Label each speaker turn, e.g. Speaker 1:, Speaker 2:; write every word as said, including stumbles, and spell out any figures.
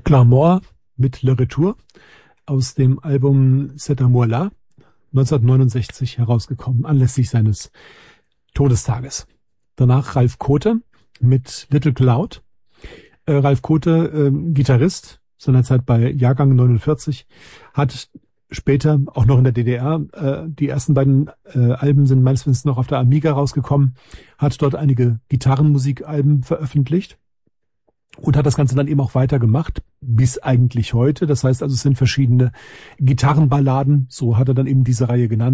Speaker 1: Glamour mit Le Retour aus dem Album C'est Amour là, neunzehnhundertneunundsechzig herausgekommen, anlässlich seines Todestages. Danach Ralf Kothe mit Little Cloud. Äh, Ralf Kothe, äh, Gitarrist, seinerzeit bei Jahrgang neunundvierzig, hat später auch noch in der D D R, äh, die ersten beiden äh, Alben sind meines Wissens noch auf der Amiga rausgekommen, hat dort einige Gitarrenmusikalben veröffentlicht und hat das Ganze dann eben auch weitergemacht, bis eigentlich heute. Das heißt also, es sind verschiedene Gitarrenballaden, so hat er dann eben diese Reihe genannt.